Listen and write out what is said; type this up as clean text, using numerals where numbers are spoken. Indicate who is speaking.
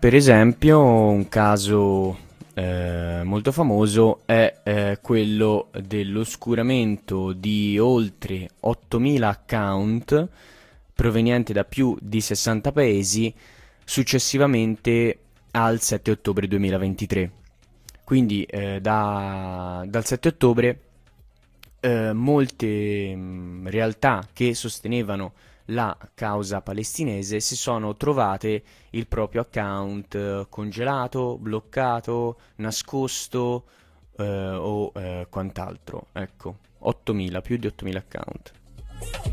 Speaker 1: Per esempio, un caso molto famoso è quello dell'oscuramento di oltre 8.000 account provenienti da più di 60 paesi successivamente al 7 ottobre 2023. Quindi dal 7 ottobre molte realtà che sostenevano la causa palestinese si sono trovate il proprio account congelato, bloccato, nascosto o quant'altro. Ecco, 8.000, più di 8.000 account.